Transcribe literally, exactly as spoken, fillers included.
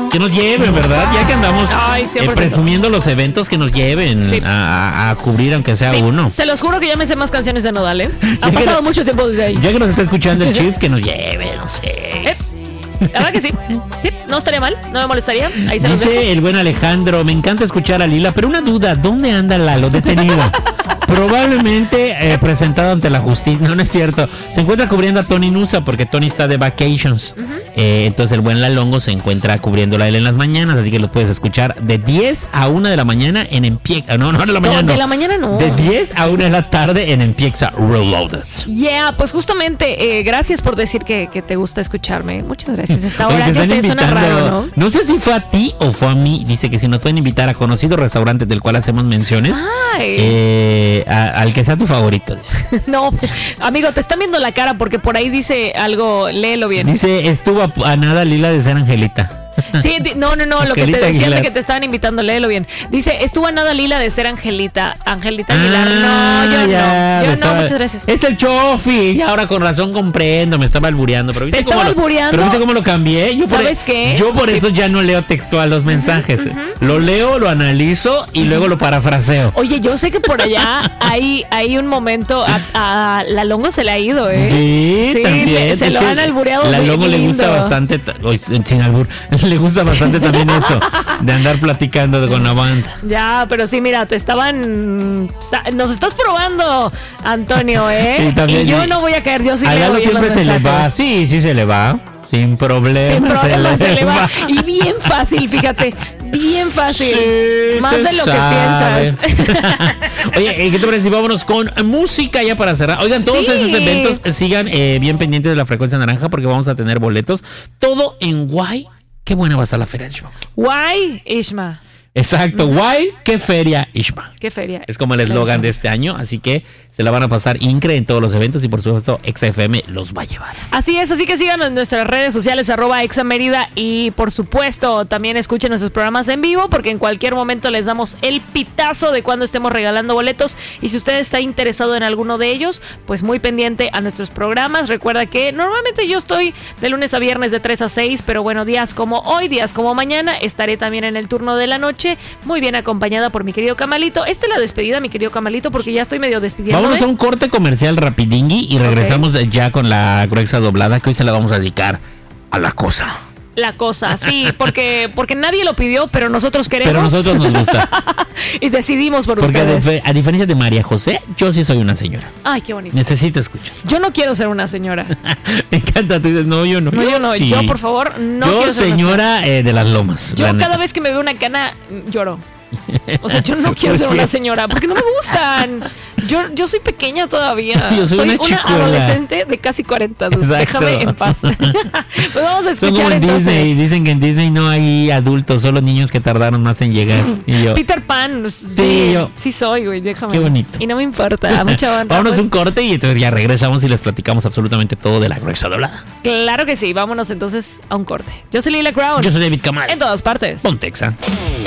Que nos lleven, ¿verdad? Ya que andamos Ay, eh, presumiendo los eventos, que nos lleven sí. a, a cubrir, aunque sea sí. uno. Se los juro que ya me sé más canciones de Nodal, ¿eh? Ha pasado no, mucho tiempo desde ahí. Ya que nos está escuchando el Chief, que nos lleve, no sé. ¿Eh? La verdad que sí. sí. No estaría mal, no me molestaría. Ahí se los Dice dejo. el buen Alejandro, me encanta escuchar a Lila, pero una duda, ¿dónde anda Lalo detenido? Probablemente eh, presentado ante la justicia. No, no es cierto. Se encuentra cubriendo a Tony Nusa porque Tony está de vacations. Uh-huh. eh, entonces el buen Lalongo se encuentra cubriéndola él en las mañanas, así que lo puedes escuchar de diez a una de la mañana en Empiexa. No, no, de la mañana. No, no. de la mañana no. De diez a una de la tarde en Empiexa Reloaded. Yeah, pues justamente, eh, gracias por decir que, que te gusta escucharme. Muchas gracias. Esta hora Oye, yo sé, invitando, suena raro, ¿no? No sé si fue a ti o fue a mí. Dice que si nos pueden invitar a conocidos restaurantes del cual hacemos menciones. Ay. Eh, a, al que sea tu favorito, dice. No, amigo, te están viendo la cara porque por ahí dice algo, léelo bien. Dice, estuvo a, a nada Lila de ser Angelita. Sí, di, no, no, no, lo que te decían de que te estaban invitando, léelo bien. Dice, estuvo a nada Lila de ser Angelita, Angelita Aguilar. Ah, no, yo ya, no, yo estaba, no, muchas gracias. Es el Chofi, y ahora con razón comprendo, me estaba albureando. Pero ¿viste, ¿Te estaba cómo, albureando? Lo, pero ¿viste cómo lo cambié? Yo ¿Sabes por, qué? Yo por sí. eso ya no leo textual los mensajes. Uh-huh, uh-huh. Lo leo, lo analizo y uh-huh. luego lo parafraseo. Oye, yo sé que por allá hay, hay un momento, a, a Lalongo se le ha ido, ¿eh? Sí, sí también. Le, se es lo han albureado. A Lalongo le gusta bastante, oh, sin albur, le gusta bastante también eso, de andar platicando con la banda. Ya, pero sí, mira, te estaban... Nos estás probando, Antonio, ¿eh? Sí, también, y yo no voy a caer, yo sí a leo siempre se mensajes. le va, sí, sí se le va. Sin problema, Sin problema se, se le va. va. Y bien fácil, fíjate. Bien fácil. Sí, más de lo sabe. que piensas. Oye, ¿qué te parece? Vámonos con música ya para cerrar. Oigan, todos sí. esos eventos sigan eh, bien pendientes de la frecuencia naranja porque vamos a tener boletos. Todo en Guay. Qué buena va a estar la feria, Ishma. Guay, Ishma. Exacto, mm. Guay, qué feria, Ishma. Qué feria. Es como el eslogan de este año, así que se la van a pasar increíble en todos los eventos y por supuesto Exa F M los va a llevar. Así es, así que síganos en nuestras redes sociales arroba Exa Mérida y por supuesto también escuchen nuestros programas en vivo porque en cualquier momento les damos el pitazo de cuando estemos regalando boletos y si usted está interesado en alguno de ellos, pues muy pendiente a nuestros programas. Recuerda que normalmente yo estoy de lunes a viernes de tres a seis, pero bueno, días como hoy, días como mañana, estaré también en el turno de la noche, muy bien acompañada por mi querido Camalito. Esta es la despedida, mi querido Camalito, porque ya estoy medio despidiendo. Vamos a un corte comercial rapidingui y regresamos okay. ya con la gruesa doblada que hoy se la vamos a dedicar a la cosa. La cosa, sí, porque porque nadie lo pidió, pero nosotros queremos. Pero a nosotros nos gusta. Y decidimos por porque ustedes. Porque a diferencia de María José, yo sí soy una señora. Ay, qué bonito. Necesito escuchar. Yo no quiero ser una señora. Me encanta, tú dices, no, yo no. No, yo, yo no, sí. yo por favor, no yo quiero ser señora una señora. Eh, de las lomas. Yo cada neta. vez que me veo una cana, lloro. O sea, yo no quiero ser una señora porque no me gustan. Yo, yo soy pequeña todavía. Yo soy, soy una, una adolescente de casi cuarenta. Déjame en paz. Pues vamos a escuchar Son como en entonces. Disney. Dicen que en Disney no hay adultos, solo niños que tardaron más en llegar. Y yo. Peter Pan. Sí, sí, yo. Sí soy, güey. Déjame. Qué bonito. Y no me importa. Mucha banda. Vámonos pues. un corte y entonces ya regresamos y les platicamos absolutamente todo de la gruesa doblada. Claro que sí. Vámonos entonces a un corte. Yo soy Lila Crown. Yo soy David Camal. En todas partes. Ponte Exa.